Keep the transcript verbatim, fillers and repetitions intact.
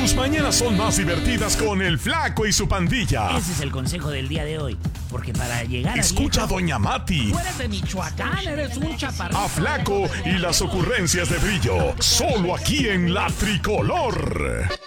Tus mañanas son más divertidas con el Flaco y su pandilla. Ese es el consejo del día de hoy. Porque para llegar a Escucha a viejo, Doña Mati, Tú eres de Michoacán, eres un chaparrito. a Flaco y las ocurrencias de Brillo. Solo aquí en La Tricolor.